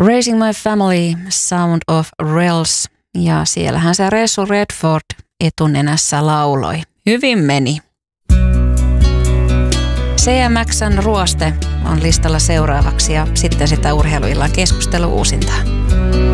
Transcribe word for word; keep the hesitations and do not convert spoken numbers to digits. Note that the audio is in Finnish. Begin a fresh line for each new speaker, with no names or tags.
Raising My Family, Sound of Rails. Ja siellähän se Ressu Redford etunenässä lauloi. Hyvin meni. C M X:n Ruoste on listalla seuraavaksi ja sitten sitä urheiluillan keskustelu uusintaan.